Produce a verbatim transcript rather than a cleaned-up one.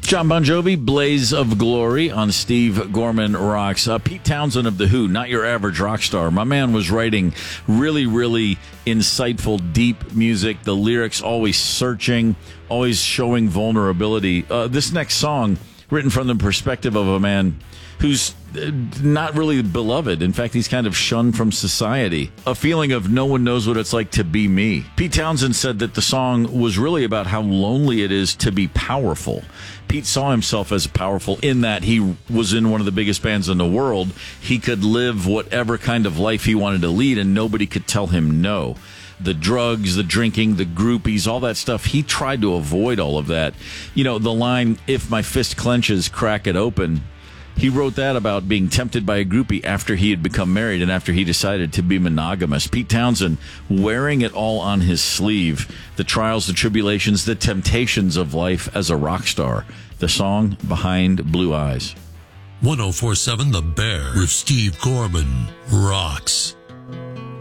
John Bon Jovi, Blaze of Glory on Steve Gorman Rocks. Uh, Pete Townsend of The Who, not your average rock star. My man was writing really, really insightful, deep music. The lyrics always searching, always showing vulnerability. Uh, this next song, written from the perspective of a man who's not really beloved. In fact, he's kind of shunned from society. A feeling of no one knows what it's like to be me. Pete Townsend said that the song was really about how lonely it is to be powerful. Pete saw himself as powerful in that he was in one of the biggest bands in the world. He could live whatever kind of life he wanted to lead, and nobody could tell him no. The drugs, the drinking, the groupies, all that stuff, he tried to avoid all of that. You know, the line, "If my fist clenches, crack it open," he wrote that about being tempted by a groupie after he had become married and after he decided to be monogamous. Pete Townsend wearing it all on his sleeve. The trials, the tribulations, the temptations of life as a rock star. The song Behind Blue Eyes. one oh four point seven The Bear with Steve Gorman rocks.